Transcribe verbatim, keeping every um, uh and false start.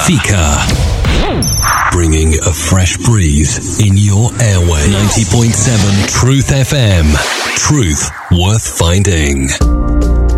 Fika. Bringing a fresh breeze in your airway. ninety point seven Truth F M. Truth worth finding.